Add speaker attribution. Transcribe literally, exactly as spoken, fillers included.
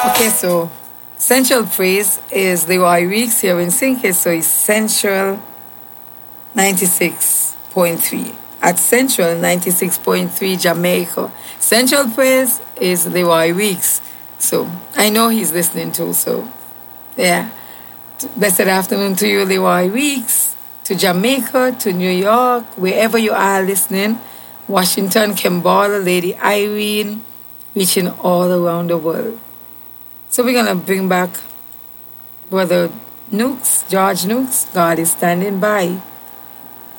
Speaker 1: Okay, so Central Praise is the Y Weeks here in Sync. So it's Central ninety-six point three. At Central ninety-six point three Jamaica. Central Praise is the Y Weeks. So I know he's listening too. So yeah. Blessed afternoon to you, the Y Weeks. To Jamaica, to New York, wherever you are listening. Washington, Kimball, Lady Irene, reaching all around the world. So we're going to bring back Brother Nukes, George Nukes. God is standing by.